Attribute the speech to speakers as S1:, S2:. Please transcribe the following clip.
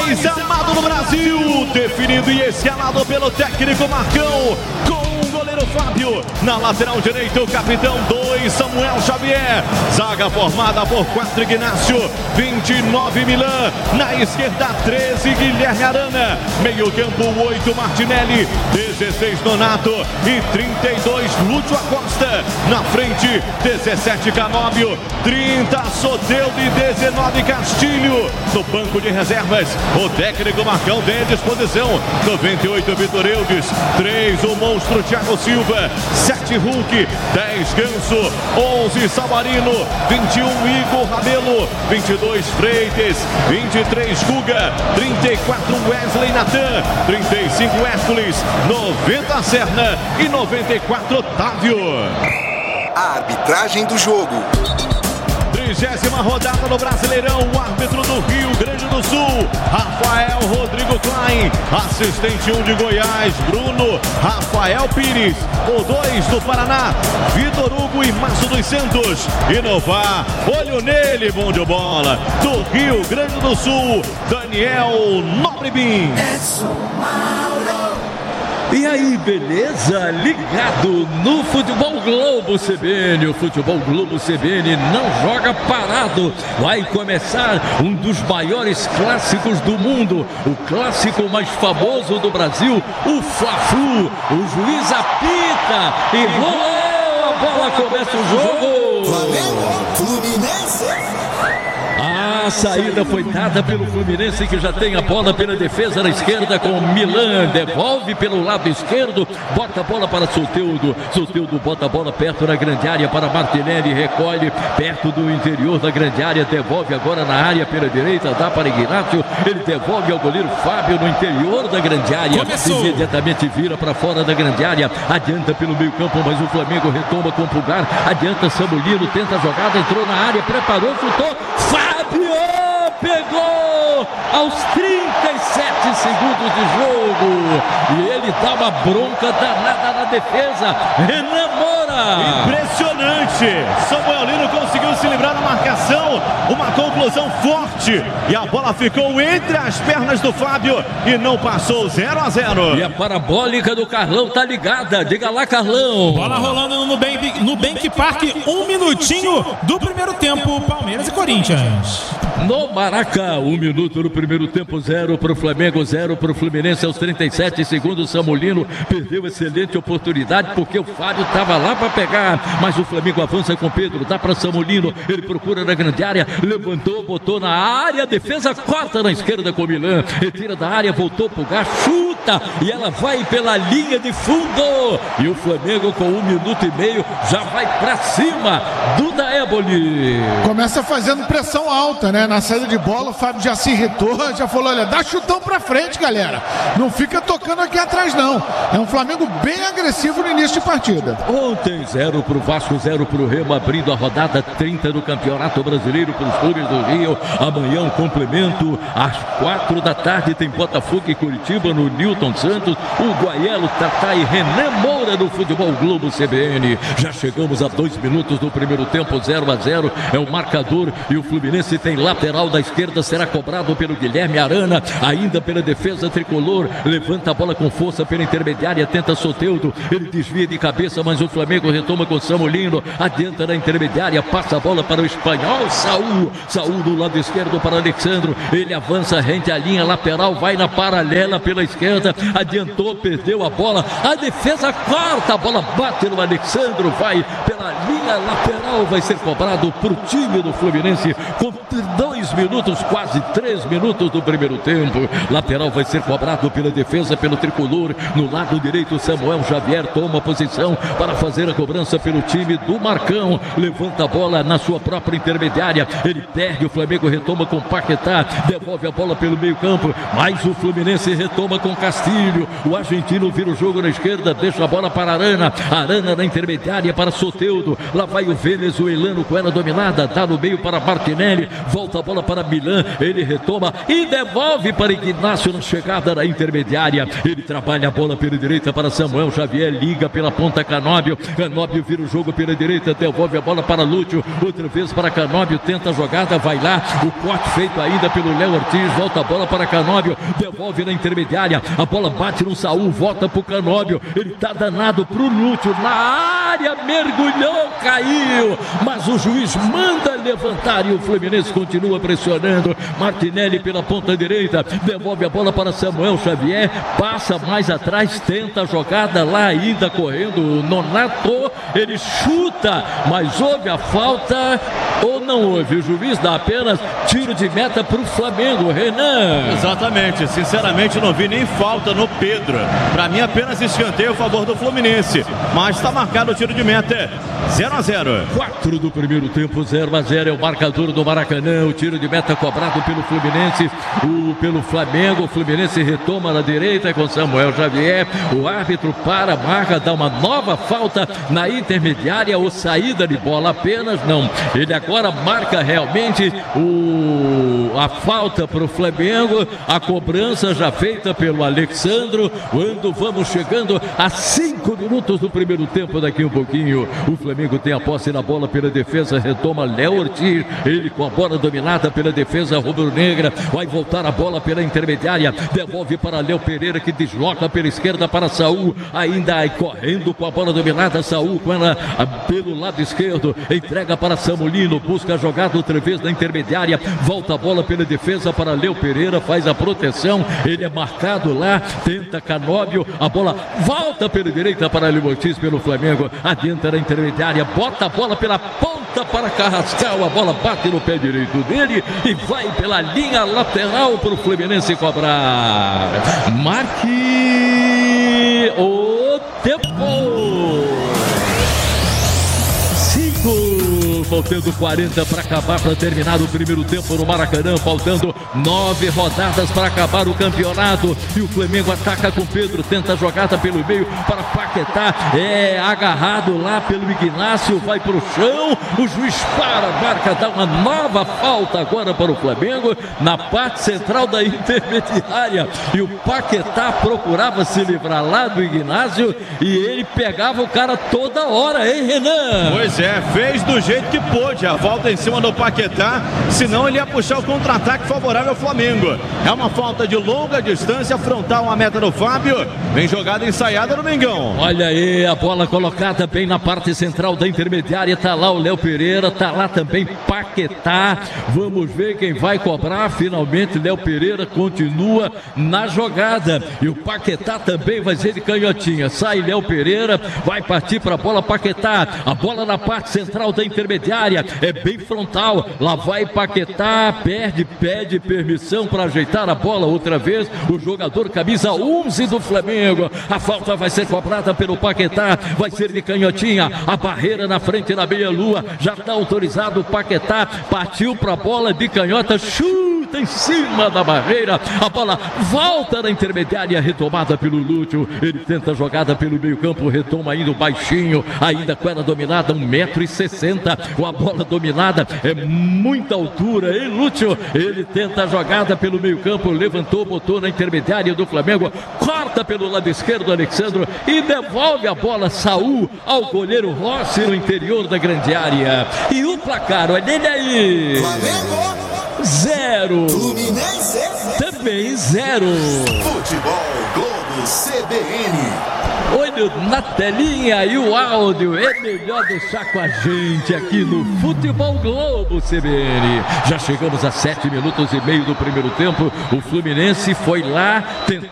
S1: mais amado no Brasil, definido e escalado pelo técnico Marcão, com o goleiro Fábio, na lateral direita o capitão 2, Samuel Xavier, zaga formada por 4, Ignácio, 29, Milan, na esquerda 13, Guilherme Arana, meio campo 8, Martinelli, 16, Nonato e 32, Lúcio Acosta, na frente 17, Canóbio, 30, Soteldo e 19, Castilho, no banco de reservas, o técnico Marcão tem à disposição, 98, Vitor Eudes, 3, o monstro Thiago Silva, 7, Hulk, 10, Ganso, 11, Savarino, 21, Igor Rabelo, 22, Freitas, 23, Guga, 34, Wesley Natan, 35, Hércules, 90, Serna e 94, Otávio.
S2: A arbitragem do jogo.
S1: 30ª rodada no Brasileirão, o árbitro do Rio Grande do Sul, Rafael Rodrigo Klein, assistente 1 de Goiás, Bruno Rafael Pires, o 2 do Paraná, Vitor Hugo e Márcio dos Santos, e no VAR, olho nele, bom de bola, do Rio Grande do Sul, Daniel Nobrebin.
S3: E aí, beleza? Ligado no Futebol Globo CBN. O Futebol Globo CBN não joga parado. Vai começar um dos maiores clássicos do mundo. O clássico mais famoso do Brasil, o Fla-Flu. O juiz apita e a bola começa o jogo.
S2: Flamengo, Fluminense.
S3: A saída foi dada pelo Fluminense, que já tem a bola pela defesa na esquerda com o Milan, devolve pelo lado esquerdo, bota a bola para Soteldo, Soteldo bota a bola perto da grande área para Martinelli, recolhe perto do interior da grande área, devolve agora na área pela direita, dá para Ignácio, ele devolve ao goleiro Fábio no interior da grande área, imediatamente vira para fora da grande área, adianta pelo meio campo, mas o Flamengo retoma com o Pulgar, adianta Samulino, tenta a jogada, entrou na área, preparou, chutou, Fábio pegou aos 37 segundos de jogo e ele dá uma bronca danada na defesa. Renan Moura,
S1: impressionante, Samuel Lino conseguiu se livrar da marcação, uma conclusão forte e a bola ficou entre as pernas do Fábio e não passou, 0-0.
S3: E a parabólica do Carlão tá ligada, diga lá, Carlão.
S4: Bola rolando no Nubank Park, 1 minutinho do primeiro tempo, Palmeiras e Corinthians.
S3: No Maraca, 1 minuto no primeiro tempo, 0 para o Flamengo, 0 para o Fluminense aos 37 segundos. Samulino perdeu excelente oportunidade porque o Fábio estava lá para pegar, mas o Flamengo avança com Pedro, dá para Samulino, ele procura na grande área, levantou, botou na área, defesa corta na esquerda com o Milan, retira da área, voltou pro Gás, chuta e ela vai pela linha de fundo e o Flamengo com 1 minuto e meio já vai para cima do Daéboli.
S5: Começa fazendo pressão alta, né? Na saída de bola, o Fábio já se irritou, já falou, olha, dá chutão pra frente, galera. Não fica tocando aqui atrás, não. É um Flamengo bem agressivo no início de partida.
S3: Ontem, 0 pro Vasco, 0 pro Remo, abrindo a rodada 30 do Campeonato Brasileiro para os clubes do Rio. Amanhã um complemento, às 4 da tarde, tem Botafogo e Curitiba no Newton Santos, o Guaielo, Tatá e Renan Moura no Futebol Globo CBN. Já chegamos a 2 minutos do primeiro tempo, 0-0, é o marcador e o Fluminense tem lateral da esquerda, será cobrado pelo Guilherme Arana, ainda pela defesa tricolor, levanta a bola com força pela intermediária, tenta Soteldo, ele desvia de cabeça, mas o Flamengo retoma com Samulino, adianta na intermediária, passa a bola para o espanhol, Saúl do lado esquerdo para Alexandro, ele avança, rende a linha lateral, vai na paralela pela esquerda, adiantou, perdeu a bola, a defesa corta, a bola bate no Alexandro, vai pela linha lateral, vai ser cobrado para o time do Fluminense, com 2 minutos, quase 3 minutos do primeiro tempo. Lateral vai ser cobrado pela defesa, pelo tricolor. No lado direito, Samuel Xavier toma posição para fazer a cobrança pelo time do Marcão. Levanta a bola na sua própria intermediária. Ele perde, o Flamengo retoma com Paquetá. Devolve a bola pelo meio campo. Mas o Fluminense retoma com Castilho. O argentino vira o jogo na esquerda, deixa a bola para Arana. Arana na intermediária para Soteldo. Lá vai o venezuelano com ela dominada. Dá no meio para Martinelli. Volta a bola para Milan. Ele retoma e devolve para Ignacio na chegada da intermediária. Ele trabalha a bola pela direita para Samuel Xavier. Liga pela ponta Canóbio. Canóbio vira o jogo pela direita. Devolve a bola para Lúcio. Outra vez para Canóbio. Tenta a jogada. Vai lá. O corte feito ainda pelo Léo Ortiz. Volta a bola para Canóbio. Devolve na intermediária. A bola bate no Saul. Volta para o Canóbio. Ele tá danado pro Lúcio. Na área. Mergulhou. Caiu. Mas o juiz manda levantar e o Fluminense continua pressionando. Martinelli pela ponta direita. Devolve a bola para Samuel Xavier. Passa mais atrás. Tenta a jogada lá ainda correndo. O Nonato. Ele chuta. Mas houve a falta ou não houve? O juiz dá apenas tiro de meta para o Flamengo. Renan.
S1: Exatamente. Sinceramente não vi nem falta no Pedro. Para mim apenas escanteio a favor do Fluminense. Mas está marcado o tiro de meta. 0-0.
S3: 4 do primeiro tempo, 0-0 é o marcador do Maracanã. O tiro de meta cobrado pelo Fluminense, pelo Flamengo. O Fluminense retoma na direita com Samuel Xavier. O árbitro para, marca, dá uma nova falta na intermediária ou saída de bola apenas. Não, ele agora marca realmente a falta para o Flamengo. A cobrança já feita pelo Alexandro. Quando vamos chegando a 5 minutos do primeiro tempo, daqui um pouquinho o Flamengo tem a posse na bola pela defesa, retoma Léo Ortiz, ele com a bola dominada pela defesa rubro-negra, vai voltar a bola pela intermediária, devolve para Léo Pereira que desloca pela esquerda para Saul, ainda aí correndo com a bola dominada, Saul com ela pelo lado esquerdo, entrega para Samulino, busca a jogada outra vez na intermediária, volta a bola pela defesa para Léo Pereira, faz a proteção, ele é marcado lá, tenta Canóbio, a bola volta pela direita para Léo Ortiz pelo Flamengo, adianta na intermediária, bota a bola pela ponta para Carrascal, a bola bate no pé direito dele e vai pela linha lateral para o Fluminense cobrar. Marque o tempo. 5, faltando 40 para acabar, para terminar o primeiro tempo no Maracanã, faltando 9 rodadas para acabar o campeonato, e o Flamengo ataca com Pedro, tenta a jogada pelo meio para Paquetá, é agarrado lá pelo Ignacio, vai para o chão, o juiz para, marca, dá uma nova falta agora para o Flamengo, na parte central da intermediária, e o Paquetá procurava se livrar lá do Ignacio, e ele pegava o cara toda hora, hein, Renan?
S1: Pois é, fez do jeito que pôde, a volta em cima do Paquetá, senão ele ia puxar o contra-ataque favorável ao Flamengo. É uma falta de longa distância, frontal à meta do Fábio, vem jogada ensaiada no Mengão.
S3: Olha aí, a bola colocada bem na parte central da intermediária, tá lá o Léo Pereira, tá lá também Paquetá, vamos ver quem vai cobrar, finalmente Léo Pereira continua na jogada, e o Paquetá também vai ser de canhotinha, sai Léo Pereira, vai partir para a bola Paquetá, a bola na parte central da intermediária, é bem frontal, lá vai Paquetá, pede permissão para ajeitar a bola outra vez, o jogador camisa 11 do Flamengo, a falta vai ser cobrada pelo Paquetá, vai ser de canhotinha, a barreira na frente da meia-lua, já está autorizado o Paquetá, partiu para a bola de canhota, chuta em cima da barreira, a bola volta na intermediária, retomada pelo Lúcio, ele tenta a jogada pelo meio campo, retoma ainda o baixinho, ainda com ela dominada, 1,60 m, com a bola dominada, é muita altura, hein, Lúcio? Ele tenta a jogada pelo meio campo, levantou, botou na intermediária do Flamengo, corta pelo lado esquerdo Alexandro e devolve a bola Saul ao goleiro Rossi no interior da grande área. E o placar, olha ele aí.
S2: Flamengo
S3: 0.
S2: Fluminense
S3: também 0.
S2: Futebol Globo CBN.
S3: Olho na telinha e o áudio é melhor deixar com a gente aqui no Futebol Globo CBN. Já chegamos a 7 minutos e meio do primeiro tempo. O Fluminense foi lá tentar